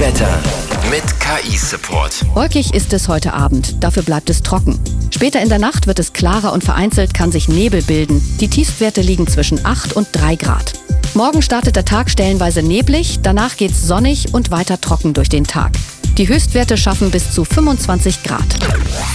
Wetter mit KI-Support. Wolkig ist es heute Abend, dafür bleibt es trocken. Später in der Nacht wird es klarer und vereinzelt kann sich Nebel bilden. Die Tiefstwerte liegen zwischen 8 und 3 Grad. Morgen startet der Tag stellenweise neblig, danach geht's sonnig und weiter trocken durch den Tag. Die Höchstwerte schaffen bis zu 25 Grad.